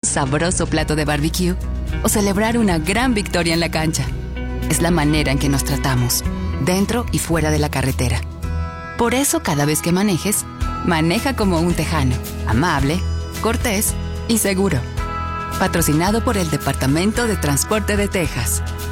sabroso plato de barbecue o celebrar una gran victoria en la cancha. Es la manera en que nos tratamos, dentro y fuera de la carretera. Por eso, cada vez que manejes, maneja como un tejano, amable, cortés y seguro. Patrocinado por el Departamento de Transporte de Texas.